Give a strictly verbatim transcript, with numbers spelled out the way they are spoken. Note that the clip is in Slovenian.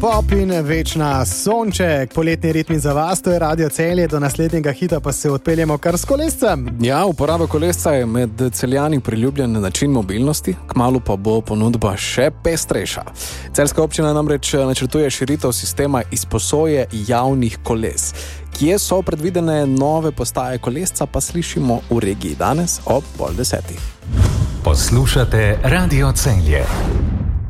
Pop in večna Sonček, poletni ritmi za vas, to je Radio Celje, do naslednjega hita pa se odpeljemo kar s kolescem. Ja, uporaba kolesca je med Celjani priljubljen način mobilnosti, kmalu pa bo ponudba še pestrejša. Celjska občina namreč načrtuje širitev sistema izposoje javnih koles. Kje so predvidene nove postaje kolesca, pa slišimo v regiji danes ob pol desetih. Poslušate Radio Celje.